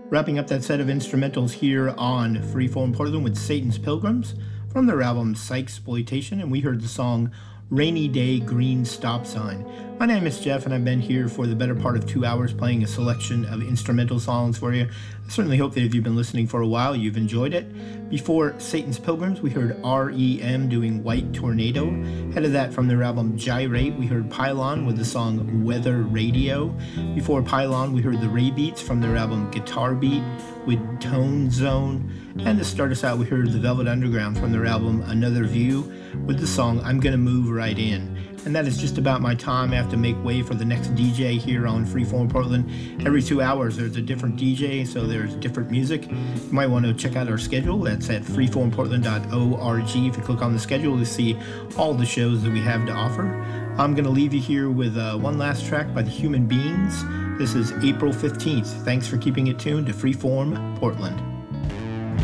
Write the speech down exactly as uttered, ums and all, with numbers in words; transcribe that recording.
Wrapping up that set of instrumentals here on Freeform Portland with Satan's Pilgrims from their album Psychsploitation, and we heard the song Rainy Day Green Stop Sign. My name is Jeff, and I've been here for the better part of two hours playing a selection of instrumental songs for you. I certainly hope that if you've been listening for a while, you've enjoyed it. Before Satan's Pilgrims, we heard R E M doing White Tornado. Ahead of that, from their album Gyrate, we heard Pylon with the song Weather Radio. Before Pylon, we heard the Ray Beats from their album Guitar Beat with Tone Zone. And to start us out, we heard the Velvet Underground from their album Another View with the song I'm Gonna Move Right In. And that is just about my time. I have to make way for the next D J here on Freeform Portland. Every two hours there's a different D J, so there's different music. You might want to check out our schedule. That's at freeform portland dot org. If you click on the schedule, you'll see all the shows that we have to offer. I'm going to leave you here with uh, one last track by the Human Beings. This is April fifteenth. Thanks for keeping it tuned to Freeform Portland.